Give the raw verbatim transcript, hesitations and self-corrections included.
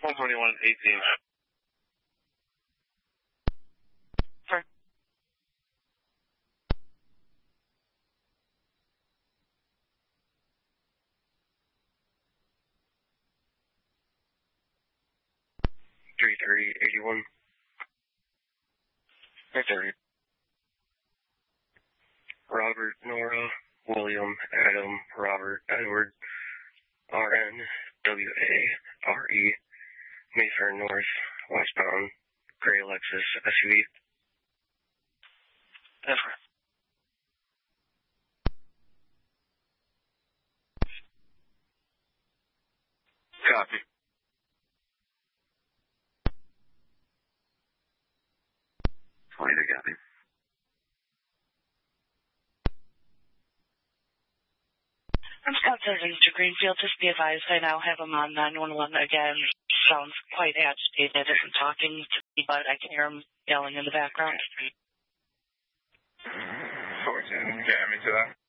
one twenty-one eighteen. For three thirty eighty-one. three thirty. Robert, Nora, William, Adam, Robert, Edward, R N, W A, R E, Mayfair North, westbound, Gray Lexus S U V. Ever. Copy. twenty-two copy. I'm Scott Serving to Greenfield. Just be advised, I now have him on nine one one again. Sounds quite agitated and talking to me, but I can hear him yelling in the background. four ten, okay, me to that.